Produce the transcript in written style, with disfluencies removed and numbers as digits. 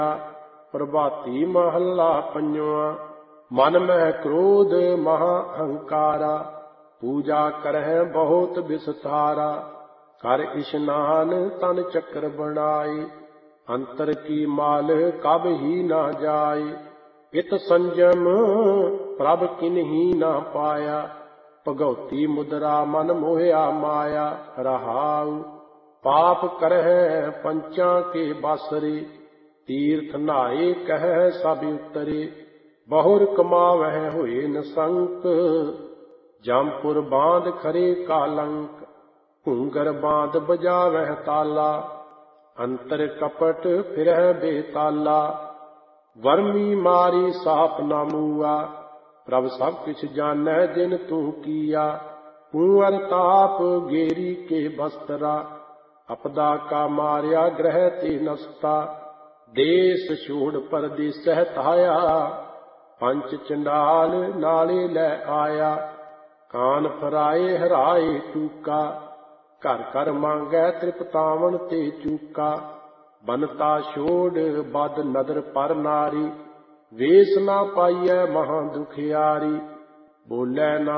ਪ੍ਰਭਾਤੀ ਮਹੱਲਾ ਪੰਜਵਾਂ। ਮਨ ਮਹਿ ਕ੍ਰੋਧ ਮਹਾ ਅਹੰਕਾਰਾ, ਪੂਜਾ ਕਰਹਿ ਬਹੁਤ ਵਿਸਥਾਰਾ। ਕਰ ਇਸ਼ਨਾਨ ਤਨ ਚੱਕਰ ਬਣਾਈ, ਅੰਤਰ ਕੀ ਮਾਲ ਕਬ ਹੀ ਨਾ ਜਾਏ। ਇਤ ਸੰਜਮ ਪ੍ਰਭ ਕਿਨਹੀ ਨਾ ਪਾਇਆ, ਭਗਉਤੀ ਮੁਦਰਾ ਮਨ ਮੋਹਿਆ ਮਾਇਆ। ਰਹਾਉ ਪਾਪ ਕਰਹਿ ਪੰਚਾਂ ਕੇ ਬਾਸਰੇ, ਤੀਰਥ ਨਹਾਏ ਕਹਿ ਸਭ ਉਤਰੇ। ਬਹੁਰ ਕਮਾਵਹਿ ਹੋਏ ਨਸੰਕ, ਜਮਪੁਰ ਬਾਂਧ ਖਰੇ ਕਾਲੰਕ। ਘੂੰਗਰ ਬਾਂਧ ਬਜਾਵਹਿ ਤਾਲਾ, ਅੰਤਰ ਕਪਟ ਫਿਰਹਿ ਬੇਤਾਲਾ। ਵਰਮੀ ਮਾਰੀ ਸਾਪ ਨਾ ਮੂਆ, ਪ੍ਰਭ ਸਭ ਕਿਛ ਜਾਣੈ ਜਿਨ ਤੂੰ ਕੀਆ। ਕੁੰਵਰ ਤਾਪ ਗੇਰੀ ਕੇ ਬਸਤਰਾ, ਅਪਦਾ ਕਾ ਮਾਰਿਆ ਗ੍ਰਹਿ ਤੇ ਨਸਤਾ। ਦੇਸ ਛੋੜ ਪਰਦੇਸਹਿ ਧਾਇਆ, ਪੰਚ ਚੰਡਾਲ ਨਾਲੇ ਲੈ ਆਇਆ। ਕਾਨ ਫਰਾਏ ਹਰਾਏ ਟੂਕਾ, ਘਰ ਘਰ ਮੰਗੈ ਤ੍ਰਿਪਤਾਵਨ ਤੇ ਚੂਕਾ। ਬਨਤਾ ਛੋੜ ਬਦ ਨਦਰ ਪਰ ਨਾਰੀ, ਵੇਸ ਨਾ ਪਾਈਐ ਮਹਾਂ ਦੁਖਿਆਰੀ। ਬੋਲੇ ਨਾ